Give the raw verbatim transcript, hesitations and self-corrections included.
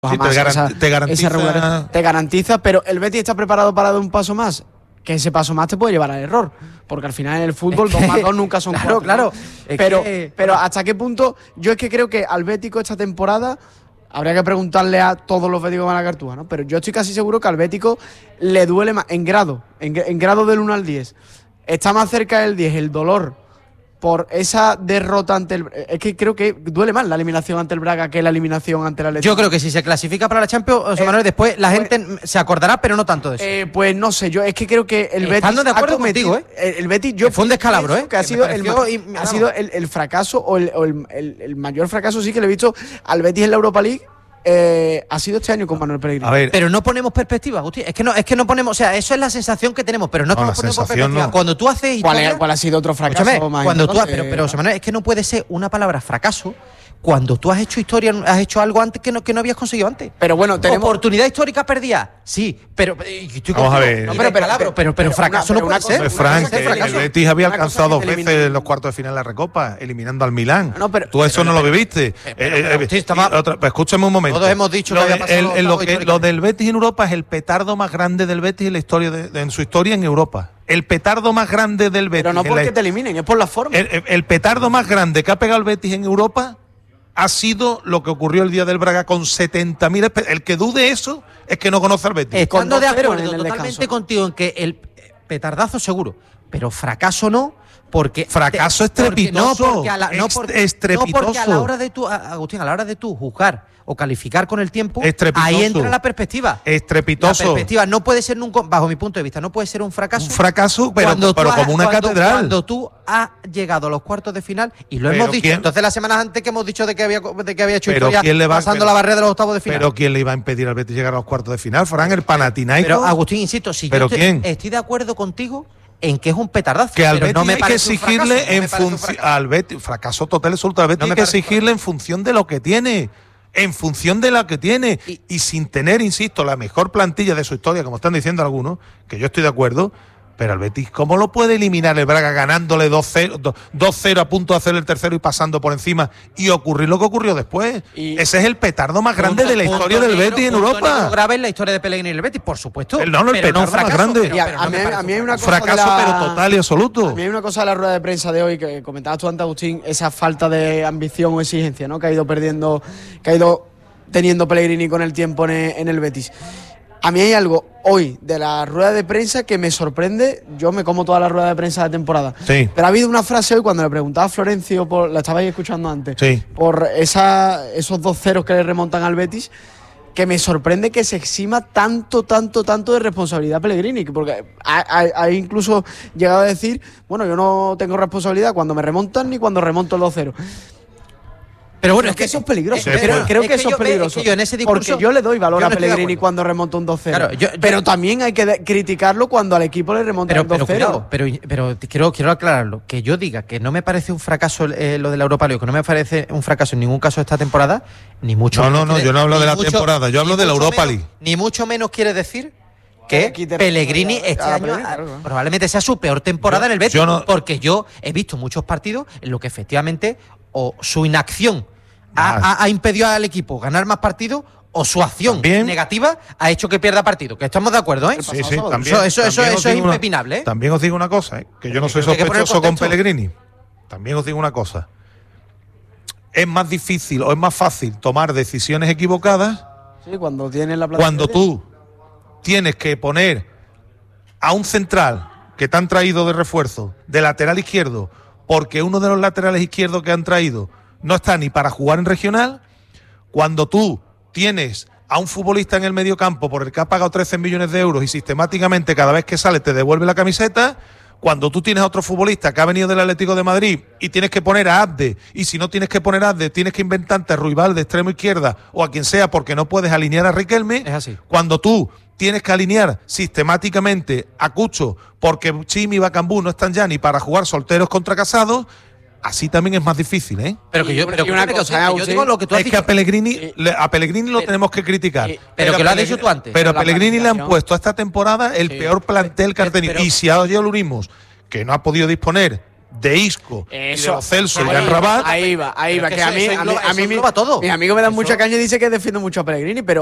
Sí, te, garan, esa, te garantiza. Te garantiza, pero el Betis está preparado para dar un paso más. Que ese paso más te puede llevar al error. Porque al final en el fútbol es que, dos más dos nunca son claro, cuatro. Claro, pero, que, pero hasta qué punto, yo es que creo que al Bético esta temporada habría que preguntarle a todos los béticos que van a Cartuja, ¿no? Pero yo estoy casi seguro que al Bético le duele más, en grado, en, en grado del uno al diez. Está más cerca del diez el dolor por esa derrota ante el... Es que creo que duele más la eliminación ante el Braga que la eliminación ante el Atlético. Yo creo que si se clasifica para la Champions, José eh, Manuel, después la pues, gente se acordará, pero no tanto de eso. Eh, pues no sé, yo es que creo que el Betis... Estando de acuerdo contigo, ¿eh? El, el Betis... Yo que fue un descalabro, ¿eh? Que ha sido, el, y, ha sido el, el fracaso, o, el, o el, el, el mayor fracaso sí que le he visto al Betis en la Europa League. Eh, ha sido este año con Manuel Pellegrini. A ver, pero no ponemos perspectiva, Agustín. Es que no, es que no ponemos, o sea, eso es la sensación que tenemos, pero no, no ponemos perspectiva. No. Cuando tú haces historia, ¿Cuál, ¿Cuál ha sido otro fracaso? Escúchame, cuando tú, pero, pero José Manuel, es que no puede ser una palabra fracaso cuando tú has hecho historia, has hecho algo antes que no, que no habías conseguido antes. Pero bueno, tenemos oportunidad histórica perdida. Sí, pero estoy Vamos a ver. No, pero, pero, pero, pero, pero fracaso una, no puede ser. Frank, que el Betis había alcanzado dos veces en los cuartos de final de la Recopa, eliminando al Milán. No, pero, tú eso pero, no lo pero, viviste. Pero, pero, eh, pero, eh, pero, otra, pues escúchame un momento. Todos hemos dicho lo que de, había pasado el, el, lo, que, lo del Betis en Europa es el petardo más grande del Betis en la historia de, de, en su historia en Europa. El petardo más grande del Betis. Pero no porque la, te eliminen, es por la forma. El, el, el petardo más grande que ha pegado el Betis en Europa ha sido lo que ocurrió el día del Braga con setenta mil. El que dude eso es que no conoce al Betis. Estando de acuerdo totalmente contigo en que el petardazo seguro, pero fracaso no, porque fracaso te, estrepitoso. Porque, no, porque a la, no, porque, estrepitoso. No porque a la hora de tu, Agustín, a la hora de tú juzgar o calificar con el tiempo, estrepitoso. Ahí entra la perspectiva. Estrepitoso. La perspectiva no puede ser nunca, bajo mi punto de vista, no puede ser un fracaso. Un fracaso, pero, pero has, como una cuando, catedral. Cuando tú has llegado a los cuartos de final y lo pero hemos dicho. ¿quién? Entonces las semanas antes que hemos dicho de que había, de que había hecho pero historia ¿quién le va, pasando pero, la barrera de los octavos de final. Pero ¿quién le iba a impedir al Betis llegar a los cuartos de final? Fran, el Panathinaikos. Pero Agustín, insisto, si ¿pero yo quién? Estoy, estoy de acuerdo contigo en que es un petardazo. Que al pero Betis no me hay que exigirle fracaso, en no función. Al Betis, fracaso total absoluto. Al Betis no hay que exigirle en función de lo que tiene. En función de lo que tiene. Y, y sin tener, insisto, la mejor plantilla de su historia, como están diciendo algunos, que yo estoy de acuerdo. Pero al Betis, ¿cómo lo puede eliminar el Braga ganándole dos cero a punto de hacer el tercero y pasando por encima y ocurrir lo que ocurrió después? Y ese es el petardo más grande punto, de la historia del Betis negro, en Europa. Grave en la historia de Pellegrini y el Betis, por supuesto. El, no, no, el pero petardo no fracaso, más grande. Pero, a, pero a, no mí, a mí hay una cosa fracaso, la, pero total y absoluto. A mí hay una cosa de la rueda de prensa de hoy que comentabas tú antes, Agustín, esa falta de ambición o exigencia, ¿no? Que ha ido perdiendo, que ha ido teniendo Pellegrini con el tiempo en el, en el Betis. A mí hay algo hoy de la rueda de prensa que me sorprende. Yo me como toda la rueda de prensa de temporada. Sí. Pero ha habido una frase hoy cuando le preguntaba a Florencio, por, la estabais escuchando antes, sí. por esa, esos dos ceros que le remontan al Betis, que me sorprende que se exima tanto, tanto, tanto de responsabilidad Pellegrini. Porque ha, ha, ha incluso llegado a decir, bueno, yo no tengo responsabilidad cuando me remontan ni cuando remonto el dos cero. Pero bueno, creo es que eso es peligroso. Sí, creo, pues. creo es que, que eso yo, es peligroso. Es que yo en ese discurso, porque yo le doy valor no a Pellegrini cuando remonta un dos cero. Claro, yo, yo, pero también hay que de- criticarlo cuando al equipo le remonta pero, un dos cero. Pero, pero, pero quiero, quiero aclararlo. Que yo diga que no me parece un fracaso eh, lo de la Europa League, que no me parece un fracaso en ningún caso esta temporada, ni mucho no, menos. No, no, quiere, yo no hablo de la mucho, temporada, yo hablo de la Europa menos, League. Ni mucho menos quiere decir que Pellegrini este a año Pellegrini, claro, claro. probablemente sea su peor temporada yo, en el Betis. Yo no, porque yo he visto muchos partidos en los que efectivamente o su inacción ha, ha, ha impedido al equipo ganar más partidos o su acción ¿También? negativa ha hecho que pierda partido. Que estamos de acuerdo, ¿eh? Sí, sí, también, eso eso, eso, también eso es una, impepinable, ¿eh? También os digo una cosa, ¿eh? Que yo no soy sospechoso con Pellegrini. También os digo una cosa. Es más difícil o es más fácil tomar decisiones equivocadas Sí, cuando tienes la cuando tú tienes que poner a un central que te han traído de refuerzo, de lateral izquierdo, porque uno de los laterales izquierdos que han traído no está ni para jugar en regional, cuando tú tienes a un futbolista en el medio campo por el que ha pagado trece millones de euros y sistemáticamente cada vez que sale te devuelve la camiseta, cuando tú tienes a otro futbolista que ha venido del Atlético de Madrid y tienes que poner a Abde, y si no tienes que poner a Abde, tienes que inventarte a Ruibal de extremo izquierda o a quien sea porque no puedes alinear a Riquelme, es así. Cuando tú tienes que alinear sistemáticamente a Cucho porque Chimi y Bacambú no están ya ni para jugar solteros contra casados, así también es más difícil, ¿eh? Pero que yo, pero que una una cosa, cosa, yo digo lo que tú has es dicho. que a Pellegrini, Sí. le, a Pellegrini lo Pero- tenemos que criticar. Sí. Pero que a lo has Pellegrini- dicho tú antes. Pero a La Pellegrini le han planificación. puesto esta temporada el Sí. peor plantel que ha Pero- tenido. pero- Y si a Oye lo unimos, que no ha podido disponer de Isco y de Eso, Lo Celso y de ahí, Amrabat. Ahí va, ahí Pero va. que Que a eso- mí, eso a mí, engloba- a mí eso mi- engloba todo. mis amigos me dan Eso- mucha caña y dicen que defiendo mucho a Pellegrini, pero